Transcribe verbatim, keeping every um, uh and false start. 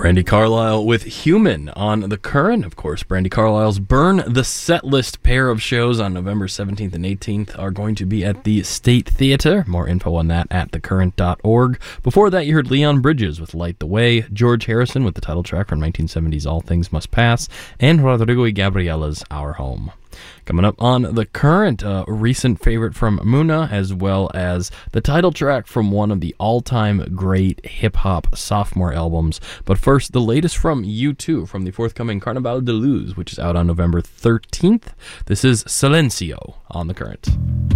Brandi Carlile with Human on The Current. Of course, Brandi Carlile's Burn the Setlist pair of shows on November seventeenth and eighteenth are going to be at the State Theater. More info on that at the current dot org. Before that, you heard Leon Bridges with Light the Way, George Harrison with the title track from nineteen seventies All Things Must Pass, and Rodrigo y Gabriella's Our Home. Coming up on The Current, a recent favorite from Muna, as well as the title track from one of the all-time great hip-hop sophomore albums. But first, the latest from U two, from the forthcoming Carnaval de Luz, which is out on November thirteenth. This is Silencio on The Current.